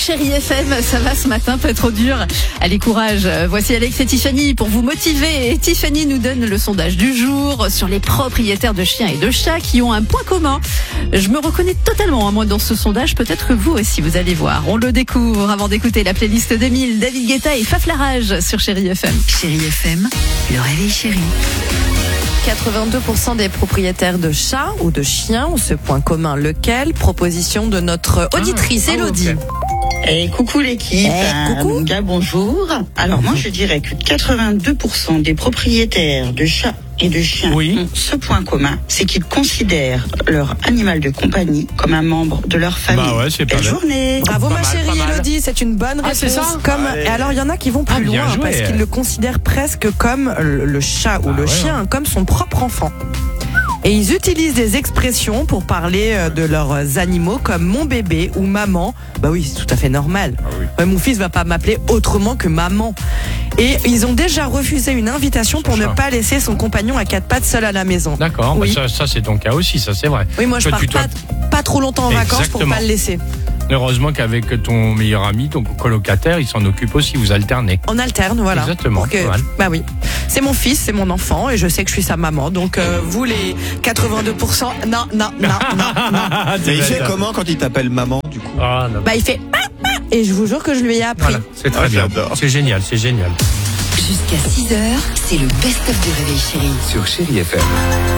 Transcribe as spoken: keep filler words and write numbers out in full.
Chérie F M, ça va ce matin, pas trop dur. Allez, courage. Voici Alex et Tiffany pour vous motiver. Et Tiffany nous donne le sondage du jour sur les propriétaires de chiens et de chats qui ont un point commun. Je me reconnais totalement, hein, moi, dans ce sondage. Peut-être que vous aussi, vous allez voir. On le découvre avant d'écouter la playlist deux mille. David Guetta et Faf Larage sur Chérie F M. Chérie F M, le réveil chéri. quatre-vingt-deux pour cent des propriétaires de chats ou de chiens ont ce point commun. Lequel? Proposition de notre auditrice Ah, Elodie. okay. Et coucou l'équipe, Eh, hein, coucou. mon gars, bonjour. Alors moi je dirais que quatre-vingt-deux pour cent des propriétaires de chats et de chiens Oui. ont ce point commun, c'est qu'ils considèrent leur animal de compagnie comme un membre de leur famille. Bah ouais, c'est pas Belle mal. journée. Bravo Pas ma mal, chérie pas mal. Elodie, c'est une bonne Ah, réponse. c'est ça Comme, Allez. et alors il y en a qui vont plus Ah, bien loin joué. parce qu'ils le considèrent presque comme le, le chat ou Ah le ouais. chien, comme son propre enfant. Et ils utilisent des expressions pour parler euh, de leurs animaux comme mon bébé ou maman. Bah oui, c'est tout à fait normal. Ah oui. Ouais, mon fils va pas m'appeler autrement que maman. Et ils ont déjà refusé une invitation pour Son ne chat. pas laisser son compagnon à quatre pattes seul à la maison. D'accord, Oui. bah ça, ça c'est ton cas aussi, ça c'est vrai. Oui, moi je Toi, pars tu dois- pas, pas trop longtemps en vacances pour Exactement. pas le laisser. Heureusement qu'avec ton meilleur ami, ton colocataire, il s'en occupe aussi, vous alternez. On alterne, voilà. Exactement, Pour que- pas mal. bah oui. C'est mon fils, c'est mon enfant, et je sais que je suis sa maman. Donc euh, vous les quatre-vingt-deux pour cent, non, non, non, non, non. Mais il fait comment quand il t'appelle maman, du coup? Ah, non. Bah il fait ah, ah, et je vous jure que je lui ai appris. Voilà, c'est très Ah, bien. j'adore. C'est génial, c'est génial. Jusqu'à six heures, c'est le best-of du réveil chéri. Sur Chérie F M.